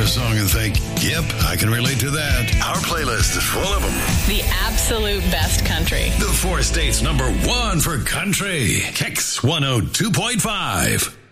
a song and think, yep, I can relate to that. Our playlist is full of them. The absolute best country. The 4 states #1 for country. Kicks 102.5.